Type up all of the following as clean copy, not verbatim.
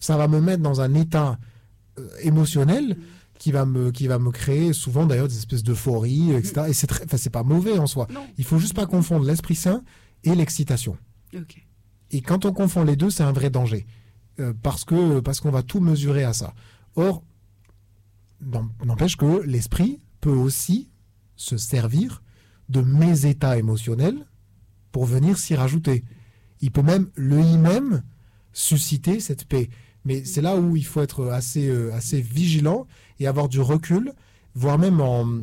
ça va me mettre dans un état émotionnel qui va me créer souvent d'ailleurs des espèces d'euphorie, etc. Et c'est pas mauvais en soi. Non. Il faut juste pas confondre l'Esprit Saint et l'excitation. Ok. Et quand on confond les deux, c'est un vrai danger. Parce qu'on va tout mesurer à ça. Or, n'empêche que l'esprit peut aussi se servir de mes états émotionnels pour venir s'y rajouter. Il peut même, lui-même, susciter cette paix. Mais c'est là où il faut être assez vigilant et avoir du recul, voire même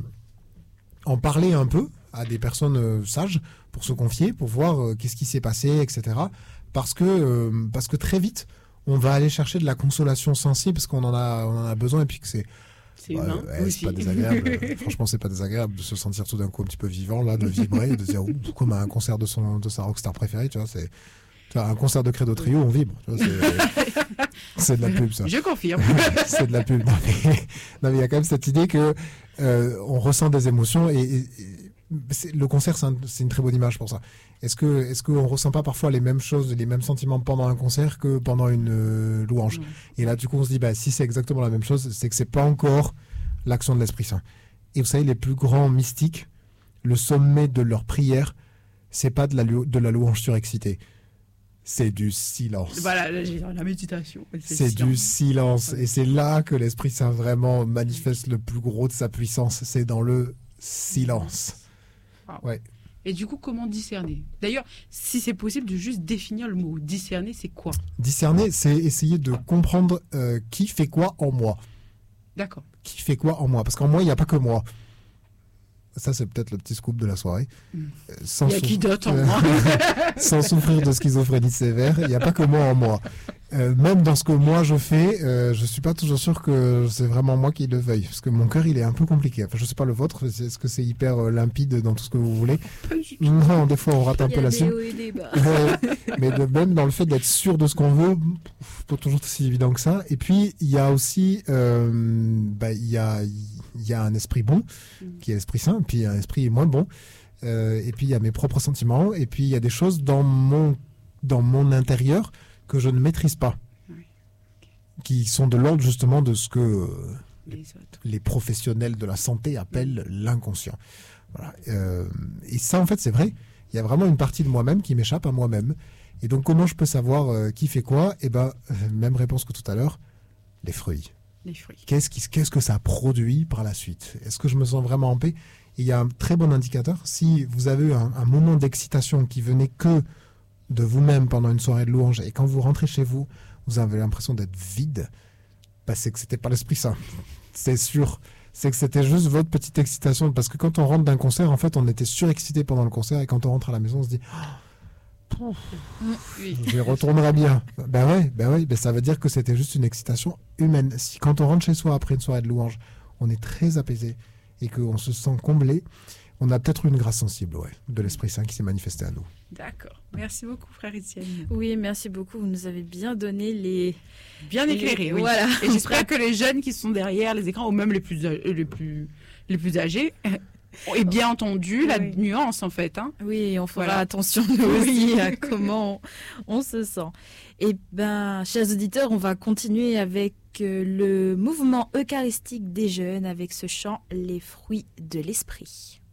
en parler un peu à des personnes sages pour se confier, pour voir qu'est-ce qui s'est passé, etc. Parce que très vite, on va aller chercher de la consolation sensible parce qu'on en a besoin et puis que c'est humain aussi. c'est pas désagréable. Franchement, c'est pas désagréable de se sentir tout d'un coup un petit peu vivant, là, de vibrer, de dire comme à un concert de sa rockstar préférée, tu vois, un concert de Credo Trio, on vibre. Tu vois, c'est de la pub, ça. Je confirme. C'est de la pub. Non, mais il y a quand même cette idée que on ressent des émotions et le concert, c'est une très bonne image pour ça. Est-ce qu'on ressent pas parfois les mêmes choses, les mêmes sentiments pendant un concert que pendant une louange? Et là, du coup, on se dit, si c'est exactement la même chose, c'est que c'est pas encore l'action de l'Esprit Saint. Et vous savez, les plus grands mystiques, le sommet de leur prière, c'est pas de la louange surexcitée. C'est du silence. Voilà, la méditation. C'est du silence. Et c'est là que l'Esprit Saint vraiment manifeste le plus gros de sa puissance. C'est dans le silence. Wow. Ouais. Et du coup, comment discerner? D'ailleurs, si c'est possible de juste définir le mot. Discerner, c'est quoi? Discerner, c'est essayer de comprendre qui fait quoi en moi. D'accord. Qui fait quoi en moi? Parce qu'en moi, il n'y a pas que moi. Ça, c'est peut-être le petit scoop de la soirée. Il y a qui d'autre en moi? Sans souffrir de schizophrénie sévère, il n'y a pas que moi en moi. Même dans ce que moi je fais, je ne suis pas toujours sûr que c'est vraiment moi qui le veuille. Parce que mon cœur, il est un peu compliqué. Enfin, je ne sais pas le vôtre. Est-ce que c'est hyper limpide dans tout ce que vous voulez? Non, des fois, on rate un peu la cible. Mais même dans le fait d'être sûr de ce qu'on veut, pas toujours si évident que ça. Et puis, il y a aussi... il y a un esprit bon, qui est l'Esprit Saint, puis un esprit moins bon. Et puis, il y a mes propres sentiments. Et puis, il y a des choses dans mon intérieur que je ne maîtrise pas. Oui. Okay. Qui sont de l'ordre, justement, de ce que les professionnels de la santé appellent l'inconscient. Voilà. Et ça, en fait, c'est vrai. Il y a vraiment une partie de moi-même qui m'échappe à moi-même. Et donc, comment je peux savoir qui fait quoi? Eh ben, même réponse que tout à l'heure, les fruits. Les fruits. Qu'est-ce que ça produit par la suite? Est-ce que je me sens vraiment en paix? Et il y a un très bon indicateur. Si vous avez eu un moment d'excitation qui venait que de vous-même pendant une soirée de louange, et quand vous rentrez chez vous, vous avez l'impression d'être vide, c'est que c'était pas l'Esprit Saint. C'est sûr. C'est que c'était juste votre petite excitation. Parce que quand on rentre d'un concert, en fait, on était surexcité pendant le concert, et quand on rentre à la maison, on se dit... Je retournerai bien. Ben ouais, ça veut dire que c'était juste une excitation humaine. Si quand on rentre chez soi après une soirée de louange, on est très apaisé et qu'on se sent comblé, on a peut-être une grâce sensible de l'Esprit Saint qui s'est manifesté à nous. D'accord. Merci beaucoup, frère Étienne. Oui, merci beaucoup. Vous nous avez bien donné bien éclairé, oui. Voilà. Et j'espère que les jeunes qui sont derrière les écrans, ou même les plus âgés, et bien entendu la nuance en fait. Hein. Oui, on fera attention nous aussi à comment on se sent. Et chers auditeurs, on va continuer avec le mouvement eucharistique des jeunes avec ce chant Les fruits de l'esprit.